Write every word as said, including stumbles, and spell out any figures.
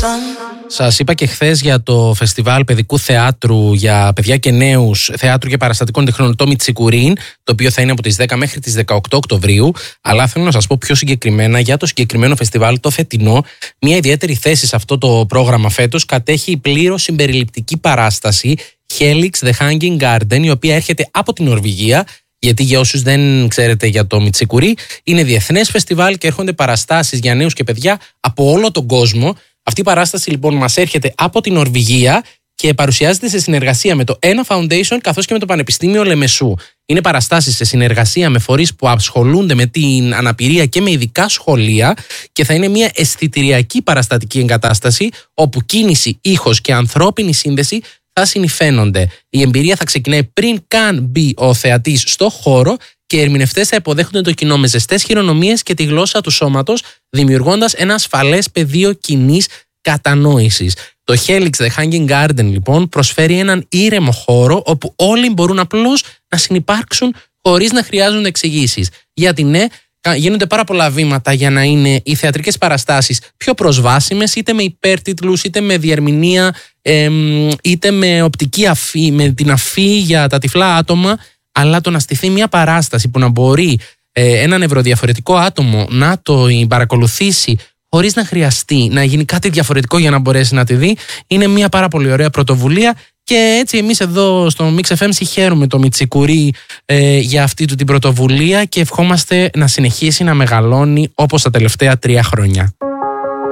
Σας είπα και χθες για το φεστιβάλ παιδικού θεάτρου για παιδιά και νέους, θεάτρου και παραστατικών τεχνών, το Μιτσικουρίν, το οποίο θα είναι από τις δέκα μέχρι τις δεκαοκτώ Οκτωβρίου. Αλλά θέλω να σας πω πιο συγκεκριμένα για το συγκεκριμένο φεστιβάλ, το φετινό. Μια ιδιαίτερη θέση σε αυτό το πρόγραμμα φέτος κατέχει η πλήρως συμπεριληπτική παράσταση Helix The Hanging Garden, η οποία έρχεται από την Νορβηγία. Γιατί για όσους δεν ξέρετε για το Μιτσικουρί, είναι διεθνές φεστιβάλ και έρχονται παραστάσεις για νέους και παιδιά από όλο τον κόσμο. Αυτή η παράσταση λοιπόν μας έρχεται από την Νορβηγία και παρουσιάζεται σε συνεργασία με το Ένα Foundation καθώς και με το Πανεπιστήμιο Λεμεσού. Είναι παραστάσεις σε συνεργασία με φορείς που ασχολούνται με την αναπηρία και με ειδικά σχολεία και θα είναι μια αισθητηριακή παραστατική εγκατάσταση όπου κίνηση, ήχος και ανθρώπινη σύνδεση θα συνυφαίνονται. Η εμπειρία θα ξεκινάει πριν καν μπει ο θεατής στο χώρο και οι ερμηνευτές θα υποδέχονται το κοινό με ζεστές χειρονομίες και τη γλώσσα του σώματος, δημιουργώντας ένα ασφαλές πεδίο κοινής κατανόησης. Το Helix The Hanging Garden λοιπόν προσφέρει έναν ήρεμο χώρο όπου όλοι μπορούν απλώς να συνυπάρξουν χωρίς να χρειάζονται εξηγήσεις. Γιατί ναι, γίνονται πάρα πολλά βήματα για να είναι οι θεατρικές παραστάσεις πιο προσβάσιμες, είτε με υπέρτιτλους, είτε με διερμηνία, είτε με οπτική αφή, με την αφή για τα τυφλά άτομα, αλλά το να στηθεί μια παράσταση που να μπορεί ένα νευροδιαφορετικό άτομο να το παρακολουθήσει χωρίς να χρειαστεί να γίνει κάτι διαφορετικό για να μπορέσει να τη δει, είναι μια πάρα πολύ ωραία πρωτοβουλία. Και έτσι εμείς εδώ στο Mix εφ εμ συγχαίρουμε το Μιτσικουρί ε, για αυτή του την πρωτοβουλία και ευχόμαστε να συνεχίσει να μεγαλώνει όπως τα τελευταία τρία χρόνια.